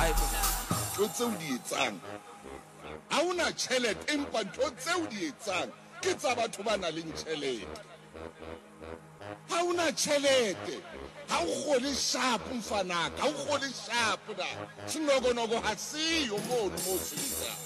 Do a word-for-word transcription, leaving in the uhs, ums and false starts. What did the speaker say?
ntho tseo di etsang ha una tjhelete empa ntho tseo di etsang ke tsa batho ba nang le tjhelete ha una tjhelete ha o kgole sharp mfanaka ha o kgole sharp da sinokonogo ha siyo mono mo sitsa